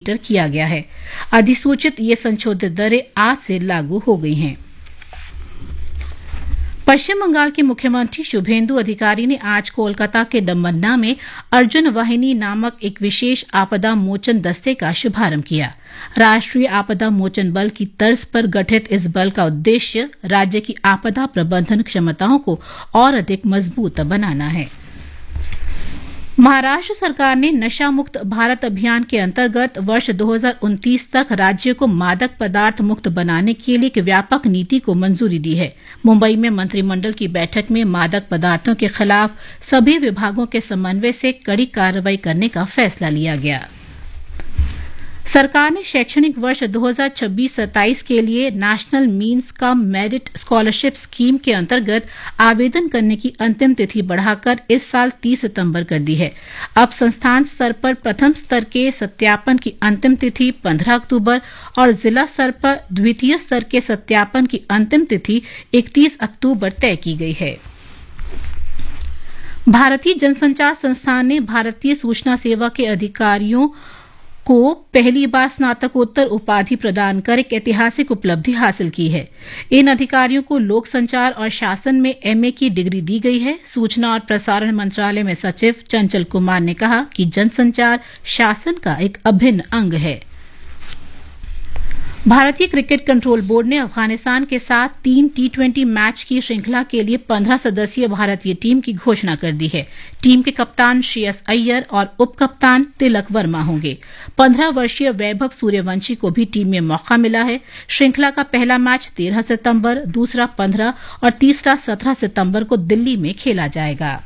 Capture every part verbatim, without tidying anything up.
Kilometre किया गया है। अधिसूचित ये संशोधित दरें आज से लागू हो गई हैं। पश्चिम बंगाल के मुख्यमंत्री शुभेंदु अधिकारी ने आज कोलकाता के डम्बन्ना में अर्जुन वाहिनी नामक एक विशेष आपदा मोचन दस्ते का शुभारंभ किया। राष्ट्रीय आपदा मोचन बल की तर्ज पर गठित इस बल का उद्देश्य राज्य की आपदा प्रबंधन क्षमताओं को और अधिक मजबूत बनाना है। महाराष्ट्र सरकार ने नशा मुक्त भारत अभियान के अंतर्गत वर्ष दो हज़ार उनतीस तक राज्य को मादक पदार्थ मुक्त बनाने के लिए एक व्यापक नीति को मंजूरी दी है। मुंबई में मंत्रिमंडल की बैठक में मादक पदार्थों के खिलाफ सभी विभागों के समन्वय से कड़ी कार्रवाई करने का फैसला लिया गया। सरकार ने शैक्षणिक वर्ष दो हज़ार छब्बीस सत्ताईस के लिए national means cum merit scholarship scheme के अंतर्गत आवेदन करने की अंतिम तिथि बढ़ाकर इस साल तीस सितंबर कर दी है। अब संस्थान स्तर पर प्रथम स्तर के सत्यापन की अंतिम तिथि पंद्रह अक्टूबर और जिला स्तर पर द्वितीय स्तर के सत्यापन की अंतिम तिथि इकतीस अक्टूबर तय की गई है। भारतीय जनसंचार संस्थान ने भारतीय सूचना सेवा के अधिकारियों को पहली बार स्नातकोत्तर उपाधि प्रदान कर एक ऐतिहासिक उपलब्धि हासिल की है। इन अधिकारियों को लोक संचार और शासन में एमए की डिग्री दी गई है। सूचना और प्रसारण मंत्रालय में सचिव चंचल कुमार ने कहा कि जनसंचार शासन का एक अभिन्न अंग है। भारतीय क्रिकेट कंट्रोल बोर्ड ने अफगानिस्तान के साथ तीन टी ट्वेंटी मैच की श्रृंखला के लिए पंद्रह सदस्यीय भारतीय टीम की घोषणा कर दी है। टीम के कप्तान श्रेयस अय्यर और उप कप्तान तिलक वर्मा होंगे। पंद्रह वर्षीय वैभव सूर्यवंशी को भी टीम में मौका मिला है। श्रृंखला का पहला मैच तेरह सितंबर, दूसरा पंद्रह और तीसरा सत्रह सितंबर को दिल्ली में खेला जाएगा।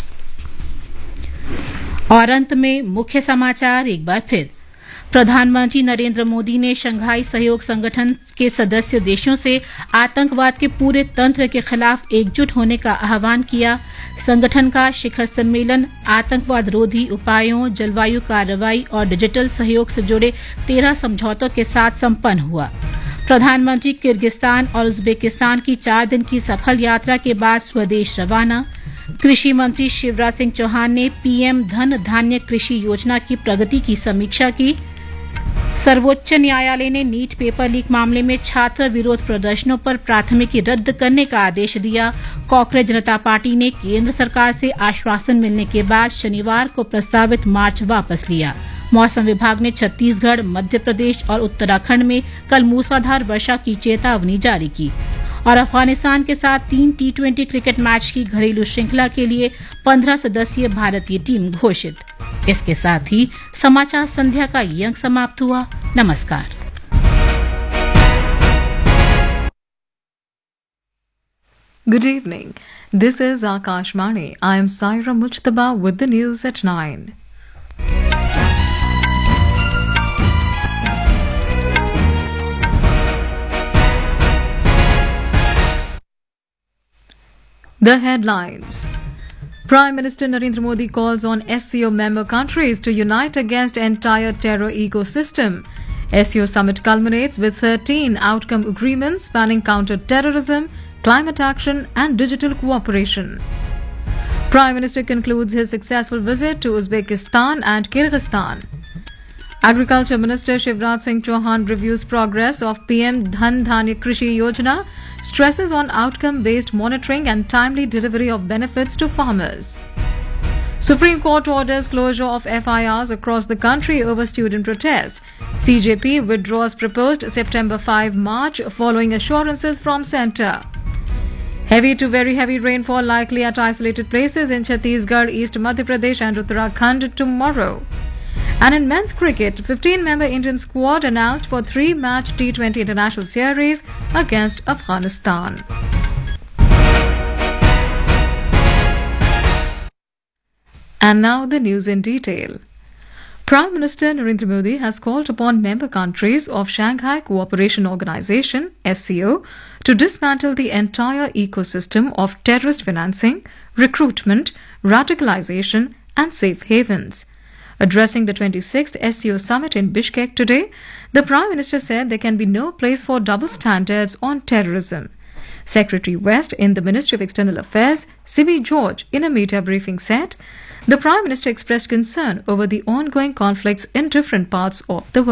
और अंत में मुख्य समाचार एक बार फिर। प्रधानमंत्री नरेंद्र मोदी ने शंघाई सहयोग संगठन के सदस्य देशों से आतंकवाद के पूरे तंत्र के खिलाफ एकजुट होने का आह्वान किया। संगठन का शिखर सम्मेलन आतंकवाद रोधी उपायों, जलवायु कार्रवाई और डिजिटल सहयोग से जुड़े तेरह समझौतों के साथ संपन्न हुआ। प्रधानमंत्री किर्गिस्तान और उज्बेकिस्तान की चार दिन की सफल यात्रा के बाद स्वदेश रवाना। कृषि मंत्री शिवराज सिंह चौहान ने पीएम धन धान्य कृषि योजना की प्रगति की समीक्षा की। सर्वोच्च न्यायालय ने नीट पेपर लीक मामले में छात्र विरोध प्रदर्शनों पर प्राथमिकी रद्द करने का आदेश दिया। कांग्रेस जनता पार्टी ने केंद्र सरकार से आश्वासन मिलने के बाद शनिवार को प्रस्तावित मार्च वापस लिया। मौसम विभाग ने छत्तीसगढ़, मध्य प्रदेश और उत्तराखंड में कल मूसलाधार वर्षा की चेतावनी जारी की। और अफगानिस्तान के साथ तीन टी ट्वेंटी क्रिकेट मैच की घरेलू श्रृंखला के लिए पंद्रह सदस्यीय भारतीय टीम घोषित। इसके साथ ही समाचार संध्या का ये अंक समाप्त हुआ। नमस्कार। Good evening. This is Akashvani. I am Saira Mujtaba with the news at nine. The headlines. Prime Minister Narendra Modi calls on S C O member countries to unite against entire terror ecosystem. S C O summit culminates with thirteen outcome agreements spanning counter-terrorism, climate action and digital cooperation. Prime Minister concludes his successful visit to Uzbekistan and Kyrgyzstan. Agriculture Minister Shivraj Singh Chauhan reviews progress of P M Dhan Dhanya Krishi Yojana, stresses on outcome-based monitoring and timely delivery of benefits to farmers. Supreme Court orders closure of F I Rs across the country over student protests. C J P withdraws proposed September fifth march following assurances from centre. Heavy to very heavy rainfall likely at isolated places in Chhattisgarh, East Madhya Pradesh and Uttarakhand tomorrow. And in men's cricket, fifteen-member Indian squad announced for three-match T twenty international series against Afghanistan. And now the news in detail. Prime Minister Narendra Modi has called upon member countries of Shanghai Cooperation Organization (S C O) to dismantle the entire ecosystem of terrorist financing, recruitment, radicalization, and safe havens. Addressing the twenty-sixth S C O summit in Bishkek today, the Prime Minister said there can be no place for double standards on terrorism. Secretary West in the Ministry of External Affairs, Sibi George, in a media briefing said, the Prime Minister expressed concern over the ongoing conflicts in different parts of the world.